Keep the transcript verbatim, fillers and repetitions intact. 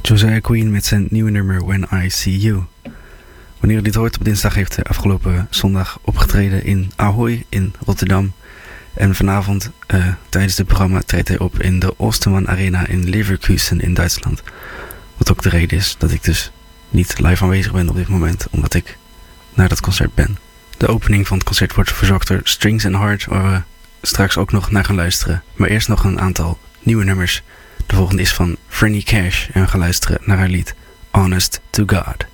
Josiah Queen met zijn nieuwe nummer When I See You. Wanneer u dit hoort, op dinsdag heeft hij afgelopen zondag opgetreden in Ahoy in Rotterdam. En vanavond uh, tijdens het programma treedt hij op in de Osterman Arena in Leverkusen in Duitsland. Wat ook de reden is dat ik dus niet live aanwezig ben op dit moment, omdat ik naar dat concert ben. De opening van het concert wordt verzorgd door Strings and Heart, waar we straks ook nog naar gaan luisteren. Maar eerst nog een aantal nieuwe nummers. De volgende is van Franny Cash en we gaan luisteren naar haar lied Honest to God.